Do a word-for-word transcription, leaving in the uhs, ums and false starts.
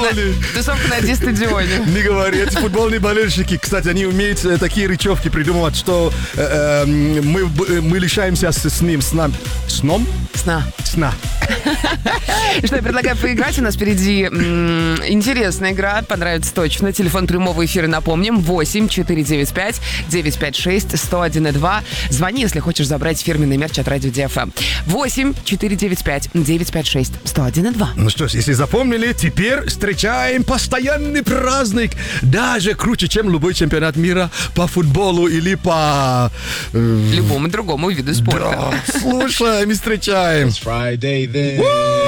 футбольные... Тусовка на Ди-стадионе. Не говори, эти футбольные болельщики, кстати, они умеют э, такие речевки придумывать, что э, э, мы, мы лишаемся с, с ним, сна, сном? Сна. Сна. Что, я предлагаю поиграть. У нас впереди м- интересная игра. Понравится точно. Телефон прямого эфира, напомним, восемь четыре девять пять девять пять шесть сто один и два. Звони, если хочешь забрать фирменный мерч от Радио Ди Эф Эм. восемь четыре девять пять девять пять шесть сто один и два. Ну что ж, если запомнили, теперь встречаем постоянный праздник. Даже круче, чем любой чемпионат мира по футболу или по... э, Любому другому виду спорта. Да, слушаем и встречаем. It's Friday then.